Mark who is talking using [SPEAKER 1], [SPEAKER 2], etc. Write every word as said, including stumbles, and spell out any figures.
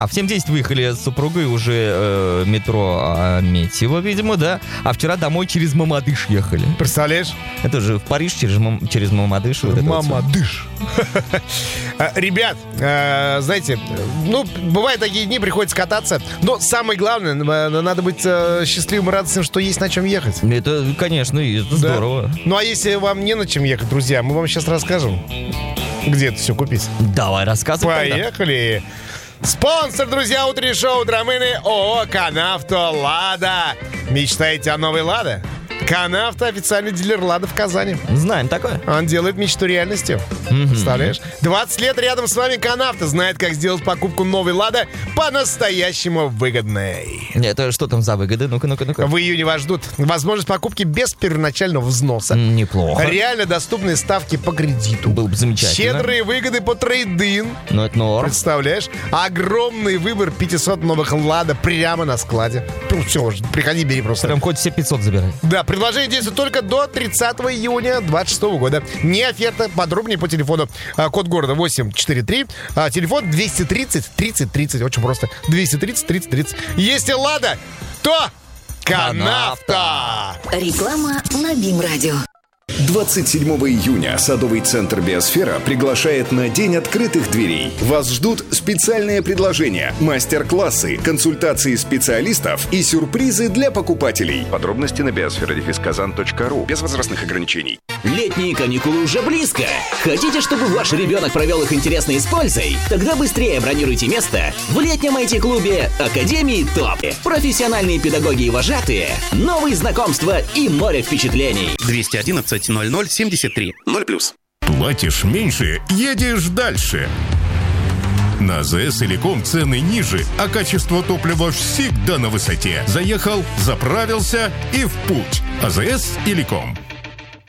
[SPEAKER 1] А в семь десять выехали с супругой уже э, метро Альметьево, видимо, да. А вчера домой через Мамадыш ехали.
[SPEAKER 2] Представляешь?
[SPEAKER 1] Это же в Париж через, Мам, через Мамадыш. Вот
[SPEAKER 2] Мамадыш. Ребят, знаете, ну, бывают такие дни, приходится кататься. Но самое главное, надо быть счастливым и радостным, что есть на чем ехать.
[SPEAKER 1] Это, конечно, это здорово.
[SPEAKER 2] Да. Ну, а если вам не на чем ехать, друзья, мы вам сейчас расскажем, где это все купить.
[SPEAKER 1] Давай, рассказывай.
[SPEAKER 2] Поехали. Тогда. Спонсор, друзья, утреннего шоу «Драмыны» ООО «Канавто Лада». Мечтаете о новой «Лада»? «Канавто» — официальный дилер «Лада» в Казани.
[SPEAKER 1] Знаем такое.
[SPEAKER 2] Он делает мечту реальностью. Mm-hmm. Представляешь? двадцать лет рядом с вами «Канавто» знает, как сделать покупку новой «Лады» по-настоящему выгодной.
[SPEAKER 1] Это что там за выгоды? Ну-ка, ну-ка, ну-ка.
[SPEAKER 2] В июне вас ждут возможность покупки без первоначального взноса.
[SPEAKER 1] Неплохо.
[SPEAKER 2] Реально доступные ставки по кредиту.
[SPEAKER 1] Было бы замечательно.
[SPEAKER 2] Щедрые выгоды по трейд-ин.
[SPEAKER 1] Ну, это норм.
[SPEAKER 2] Представляешь? Огромный выбор пятьсот новых «Лада» прямо на складе. Ну, все, приходи, бери просто.
[SPEAKER 1] Прям хоть все пятьсот забирай.
[SPEAKER 2] Да, предложение действует только до тридцатого июня двадцать шестого года. Не оферта. Подробнее по телефону. Код города восемь четыре три. Телефон двести тридцать тридцать тридцать. Очень просто. двести тридцать тридцать тридцать. Если «Лада», то «Канавто».
[SPEAKER 3] Реклама на БИМ-радио.
[SPEAKER 4] двадцать седьмого июня Садовый центр «Биосфера» приглашает на День открытых дверей. Вас ждут специальные предложения, мастер-классы, консультации специалистов и сюрпризы для покупателей. Подробности на биосфера дефис казан точка ру. Без возрастных ограничений.
[SPEAKER 5] Летние каникулы уже близко. Хотите, чтобы ваш ребенок провел их интересно и с пользой? Тогда быстрее бронируйте место в летнем ай ти-клубе Академии ТОП. Профессиональные педагоги и вожатые, новые знакомства и море впечатлений.
[SPEAKER 6] двести одиннадцать ноль ноль семьдесят три ноль плюс.
[SPEAKER 7] Платишь меньше, едешь дальше. На АЗС Иликом цены ниже, а качество топлива всегда на высоте. Заехал, заправился и в путь. АЗС Иликом.